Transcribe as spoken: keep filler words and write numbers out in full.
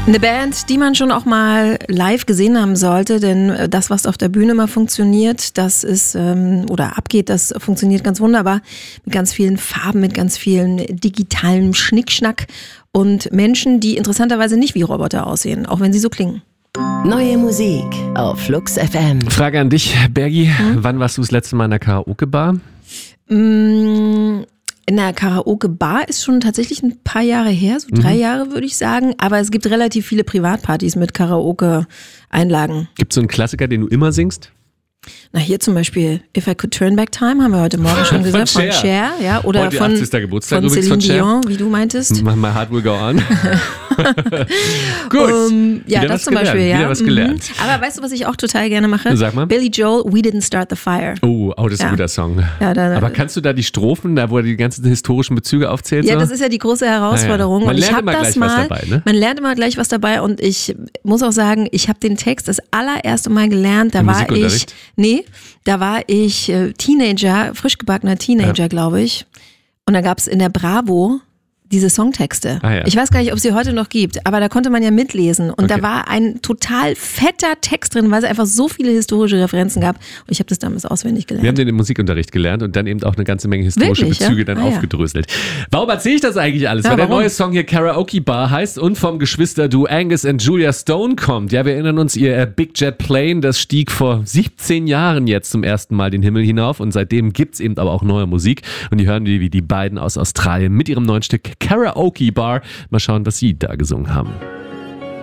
Eine Band, die man schon auch mal live gesehen haben sollte, denn das, was auf der Bühne mal funktioniert, das ist ähm, oder abgeht, das funktioniert ganz wunderbar mit ganz vielen Farben, mit ganz vielen digitalen Schnickschnack und Menschen, die interessanterweise nicht wie Roboter aussehen, auch wenn sie so klingen. Neue Musik auf Flux F M. Frage an dich, Bergi. Hm? Wann warst du das letzte Mal in der Karaoke-Bar? Mmh. In der Karaoke-Bar ist schon tatsächlich ein paar Jahre her, so drei mhm. Jahre würde ich sagen. Aber es gibt relativ viele Privatpartys mit Karaoke-Einlagen. Gibt es so einen Klassiker, den du immer singst? Na, hier zum Beispiel If I Could Turn Back Time, haben wir heute Morgen schon gesagt, von Cher. Von Cher, ja, oder heute von, Geburtstag von Celine von Dion, wie du meintest. My heart will go on. Gut. Um, ja, Wieder das was zum gelernt. Beispiel, ja. Wieder was gelernt. Mhm. Aber weißt du, was ich auch total gerne mache? Sag mal. Billy Joel, We Didn't Start the Fire. Oh, oh das ist ja. ein guter Song. Ja, da, Aber kannst du da die Strophen, da wo er die ganzen historischen Bezüge aufzählt? Ja, so? das ist ja die große Herausforderung. Ja, ja. Man und lernt ich immer das gleich mal, was dabei, ne? Man lernt immer gleich was dabei und ich muss auch sagen, ich habe den Text das allererste Mal gelernt, da Im war ich, nee, da war ich äh, Teenager, frisch gebackener Teenager, ja. glaube ich. Und da gab es in der Bravo diese Songtexte. Ah, ja. Ich weiß gar nicht, ob es sie heute noch gibt, aber da konnte man ja mitlesen. Und okay. da war ein total fetter Text drin, weil es einfach so viele historische Referenzen gab. Und ich habe das damals auswendig gelernt. Wir haben den im Musikunterricht gelernt und dann eben auch eine ganze Menge historische Wirklich, Bezüge ja? dann ah, aufgedröselt. Ja. Warum erzähle ich das eigentlich alles? Ja, weil warum? der neue Song hier Karaoke Bar heißt und vom Geschwisterduo Angus und Julia Stone kommt. Ja, wir erinnern uns, ihr Big Jet Plane, das stieg vor siebzehn Jahren jetzt zum ersten Mal den Himmel hinauf und seitdem gibt es eben aber auch neue Musik. Und die hören wir, wie die beiden aus Australien mit ihrem neuen Stück Karaoke Bar. Mal schauen, was sie da gesungen haben.